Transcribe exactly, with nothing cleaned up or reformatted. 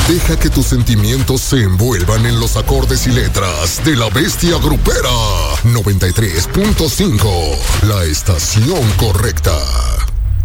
Deja que tus sentimientos se envuelvan en los acordes y letras de La Bestia Grupera. noventa y tres punto cinco, la estación correcta.